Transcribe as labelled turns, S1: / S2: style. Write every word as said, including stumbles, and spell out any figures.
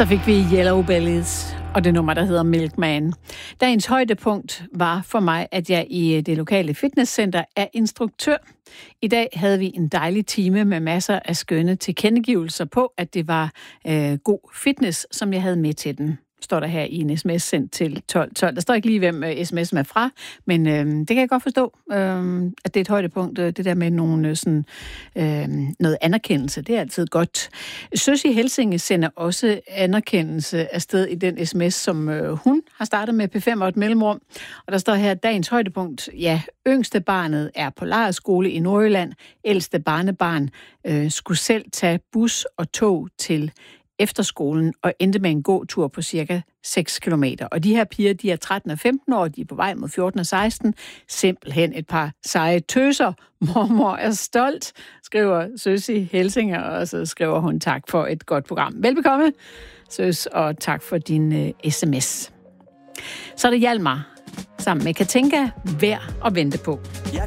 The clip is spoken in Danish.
S1: Så fik vi Yellow Bellies og det nummer, der hedder Milkman. Dagens højdepunkt var for mig, at jeg i det lokale fitnesscenter er instruktør. I dag havde vi en dejlig time med masser af skønne tilkendegivelser på, at det var øh, god fitness, som jeg havde med til den. Står der her i en sms sendt til tolv tolv. Der står ikke lige, hvem sms'en er fra, men øh, det kan jeg godt forstå, øh, at det er et højdepunkt, det der med nogle, sådan, øh, noget anerkendelse. Det er altid godt. Søs i Helsinge sender også anerkendelse afsted i den sms, som øh, hun har startet med P fem og et mellemrum. Og der står her, dagens højdepunkt, ja, yngste barnet er på lejrskole i Nordjylland. Ældste barnebarn øh, skulle selv tage bus og tog til efterskolen og endte med en gåtur på cirka seks kilometer. Og de her piger, de er tretten og femten år, de er på vej mod fjorten og seksten. Simpelthen et par seje tøser. Mormor er stolt, skriver Søs i Helsinger, og så skriver hun tak for et godt program. Velbekomme, Søs, og tak for din uh, sms. Så er det Hjalmar sammen med Katinka, værd at vente på.